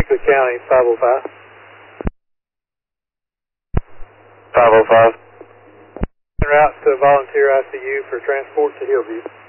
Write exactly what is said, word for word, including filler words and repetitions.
Brunswick County, five oh five. five oh five. En route to volunteer I C U for transport to Hillview.